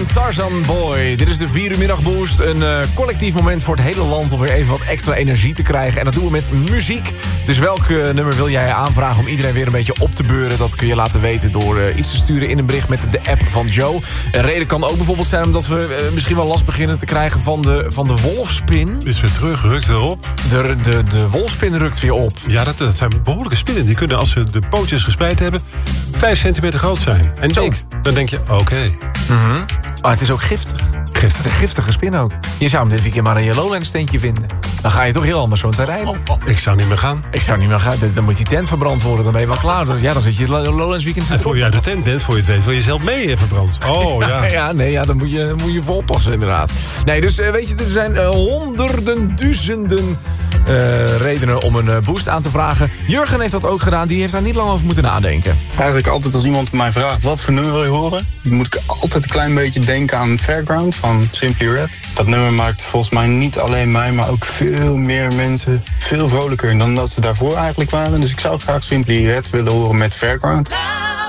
Tarzan Boy. Dit is de 4 uur middagboost. Een collectief moment voor het hele land om weer even wat extra energie te krijgen. En dat doen we met muziek. Dus welk nummer wil jij aanvragen om iedereen weer een beetje op te beuren? Dat kun je laten weten door iets te sturen in een bericht met de app van Joe. Een reden kan ook bijvoorbeeld zijn omdat we misschien wel last beginnen te krijgen van de wolfspin. Is weer terug, rukt weer op. De wolfspin rukt weer op. Ja, dat zijn behoorlijke spinnen. Die kunnen, als ze de pootjes gespreid hebben, 5 centimeter groot zijn. En dan denk je, oké. Maar het is ook giftig. Een giftige spin ook. Je zou hem dit weekend maar een Lowlands steentje vinden. Dan ga je toch heel anders zo'n terrein. Ik zou niet meer gaan. Dan moet die tent verbrand worden. Dan ben je wel klaar. Dus ja, dan zit je Lowlands weekend... En voor je uit de tent bent, voor je het weet, wil je zelf mee verbrand. Oh, ja. Dan moet je voor oppassen inderdaad. Nee, dus weet je, er zijn honderden, duizenden redenen om een boost aan te vragen. Jurgen heeft dat ook gedaan. Die heeft daar niet lang over moeten nadenken. Eigenlijk altijd als iemand mij vraagt wat voor nummer wil je horen, moet ik altijd een klein beetje denken aan Fairground van Simply Red. Dat nummer maakt volgens mij niet alleen mij, maar ook veel meer mensen veel vrolijker dan dat ze daarvoor eigenlijk waren. Dus ik zou graag Simply Red willen horen met Fairground.